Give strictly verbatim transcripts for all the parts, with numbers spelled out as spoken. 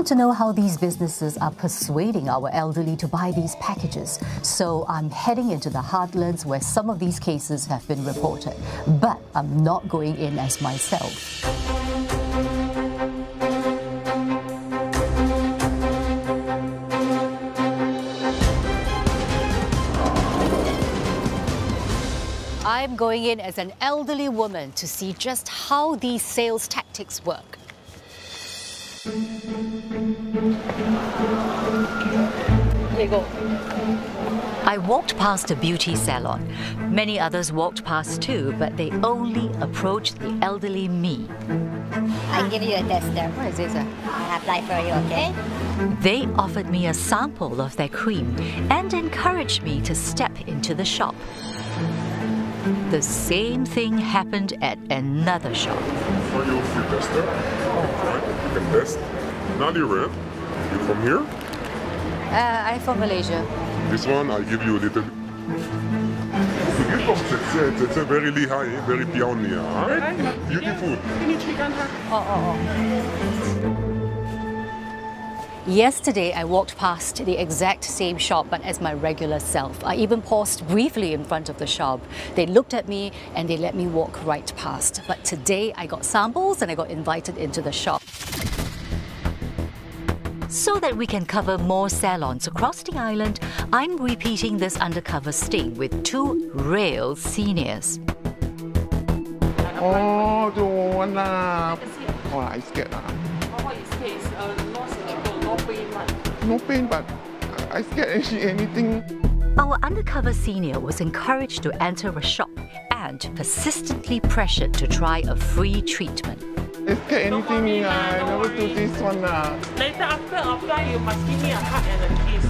want to know how these businesses are persuading our elderly to buy these packages. So I'm heading into the heartlands where some of these cases have been reported. But I'm not going in as myself. I'm going in as an elderly woman to see just how these sales tactics work. Here you go. I walked past a beauty salon. Many others walked past too, but they only approached the elderly me. I'll give you a tester. What is this? I'll apply for you, okay? They offered me a sample of their cream and encouraged me to step into the shop. The same thing happened at another shop. For your free tester, right? You can test. Nadia Red, you from here? Uh, I'm from Malaysia. This one, I'll give you a little. It's very lihai, very pioneer, right? Beautiful. Oh, oh, oh. Yesterday, I walked past the exact same shop, but as my regular self. I even paused briefly in front of the shop. They looked at me and they let me walk right past. But today, I got samples and I got invited into the shop. So that we can cover more salons across the island, I'm repeating this undercover sting with two real seniors. Oh, don't wanna. Oh, I scared. Uh. What is scared is uh, no surgical, no pain, right? No pain, but I scared anything. Our undercover senior was encouraged to enter a shop and persistently pressured to try a free treatment. I scared anything. Uh, I never do this one. Uh. Later, after apply, you must give me a hug and a kiss.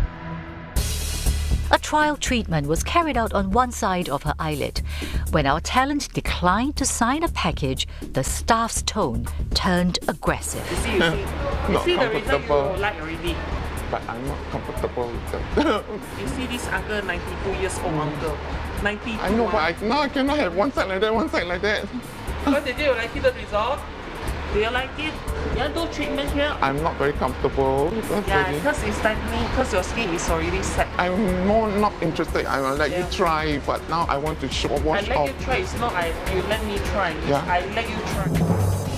A trial treatment was carried out on one side of her eyelid. When our talent declined to sign a package, the staff's tone turned aggressive. You see, you see, you Not see the result you like already. But I'm not comfortable with them. You see this uncle, ninety-two years old uncle. ninety-two. I know, but I, now I cannot have one side like that, one side like that. What did you like it, the result? Do you like it? You want to do treatment here? I'm not very comfortable. Because Yeah, really, because it's like me, because your skin is already set. I'm more not interested. I will let Yeah. you try, but now I want to show I wash let off. you try, it's not I, you let me try. Yeah. I let you try.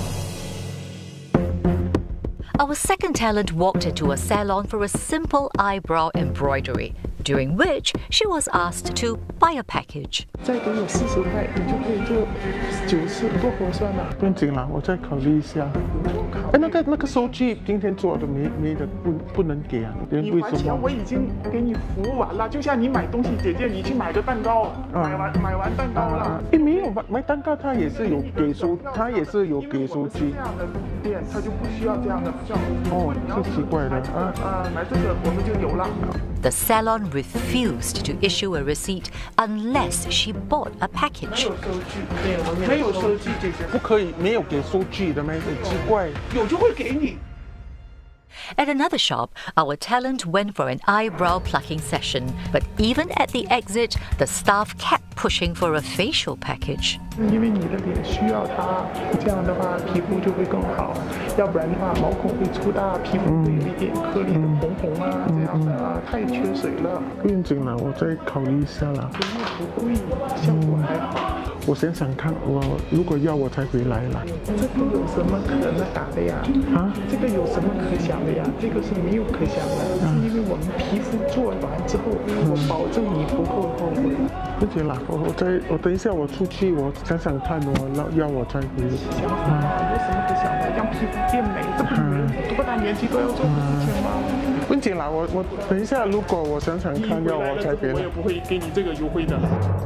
Our second talent walked into a salon for a simple eyebrow embroidery, during which she was asked to buy a package. 再给我四十块，你就可以做九次，多划算啊！不用紧啦，我再考虑一下。哎，那个那个收据今天做的没没的不不能给啊？ 你还钱我已经给你服务完了，就像你买东西，姐姐你去买个蛋糕，买完买完蛋糕了。 哎，没有吧？买蛋糕他也是有给收，他也是有给收据。 这样的店他就不需要这样的叫哦，是奇怪的啊啊，买这个我们就有了。 The salon refused to issue a receipt unless she bought a package. 没有收据，姐姐不可以没有给收据的吗？很奇怪。 有就会给你。 At another shop, our talent went for an eyebrow plucking session, but even at the exit, the staff kept pushing for a facial package. 因为你的脸需要它，这样的话皮肤就会更好，要不然的话毛孔会粗大，皮肤会有一点颗粒的红红啊，这样的啊，太缺水了。 不用紧了，我再考虑一下啦。 不会，效果还好。 我想想看，我如果要我才回来啦。 这个有什么可那啥的呀？ 啊？ 这个有什么可想的呀？这个是没有可想的，是因为我们皮肤做完之后，我保证你不会后悔。 不行啦，我我再我等一下我出去，我想想看，我要要我再回。 想法有什么可想的？让皮肤变美，这不人多大年纪都要做的事情吗？ 不行啦，我我等一下，如果我想想看，要我再回来。 我也不会给你这个优惠的。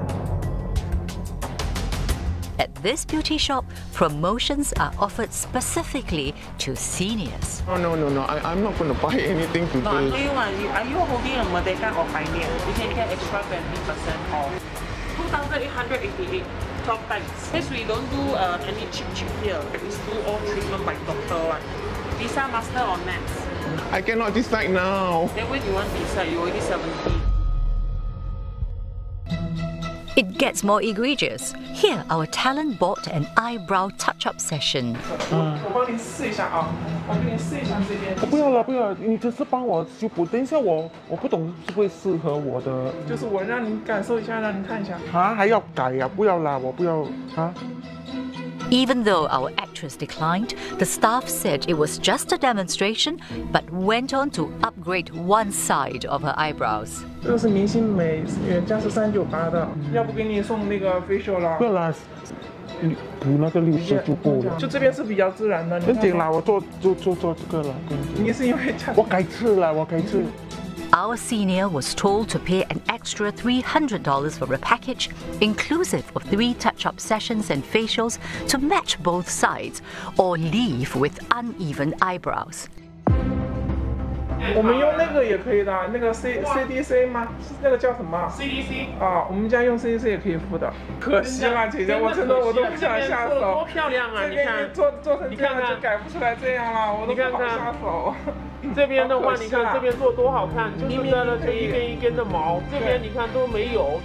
At this beauty shop, promotions are offered specifically to seniors. Oh, no, no, no. I, I'm not going to buy anything No, I today. tell you what, you- are you holding a Merdeka or Pioneer? You can get extra twenty percent off. two thousand eight hundred eighty-eight, twelve times. Since we don't do uh, any cheap cheap here, we do all treatment by doctor one. Visa, Master or Max? I cannot decide now. Then when you want visa, you already seventy. It gets more egregious. Here, our talent bought an eyebrow touch-up session. 我帮你试一下啊，我给你试一下这边。 不要了，不要了，你只是帮我修补。等一下我我不懂是不会适合我的。 就是我让你感受一下，让你看一下。 啊，还要改呀、啊？不要啦，我不要啊。 Even though our actress declined, the staff said it was just a demonstration, but went on to upgrade one side of her eyebrows. 这个是明星美，原价是三九八的，要不给你送那个 facial 啦？ 不要啦，补那个六十就够了。 就这边是比较自然的。 不紧啦，我做做做做这个了。 你是因为价？ 我改次了，我改次。 Our senior was told to pay an extra three hundred dollars for a package, inclusive of three touch-up sessions and facials to match both sides, or leave with uneven eyebrows. 我们用那个也可以的，那个 C C D C 吗？那个叫什么 C D C 啊？我们家用 C D C 也可以敷的。可惜了，姐姐，我真的我都不想下手。 多漂亮啊！你看， 做做成这样就改不出来这样了，我都不好下手。 这边的话，你看这边做多好看，就是在了这一根一根的毛，这边你看都没有。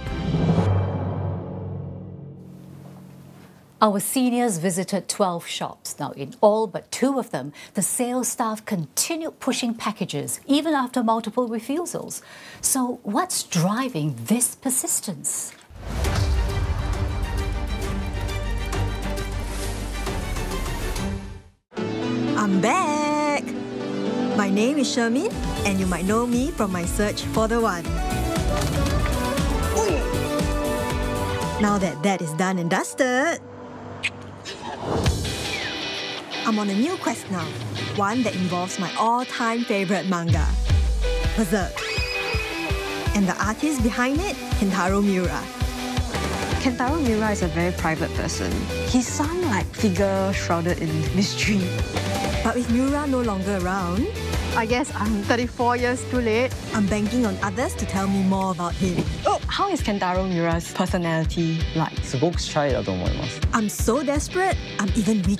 Our seniors visited twelve shops. Now, in all but two of them, the sales staff continued pushing packages, even after multiple refusals. So, what's driving this persistence? I'm back! My name is Shermin, and you might know me from my search for the one. Now that that is done and dusted, I'm on a new quest now, one that involves my all-time favorite manga, Berserk. And the artist behind it, Kentaro Miura. Kentaro Miura is a very private person. He's some like figure shrouded in mystery. But with Miura no longer around, I guess I'm thirty-four years too late. I'm banking on others to tell me more about him. Oh, how is Kentaro Miura's personality like? I'm so desperate, I'm even reaching